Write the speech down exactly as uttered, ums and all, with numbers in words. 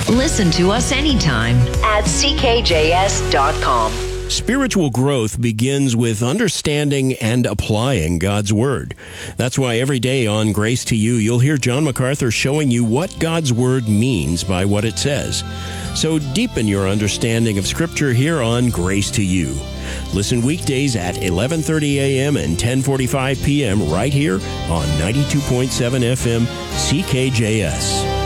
Listen to us anytime at C K J S dot com. Spiritual growth begins with understanding and applying God's Word. That's why every day on Grace to You, you'll hear John MacArthur showing you what God's Word means by what it says. So deepen your understanding of Scripture here on Grace to You. Listen weekdays at eleven thirty a.m. and ten forty-five p.m. right here on ninety-two point seven F M C K J S.